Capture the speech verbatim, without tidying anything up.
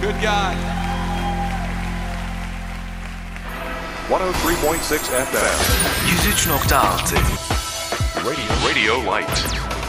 Good guy. one oh three point six F M. yüz üç nokta altı Radio, Radio Light.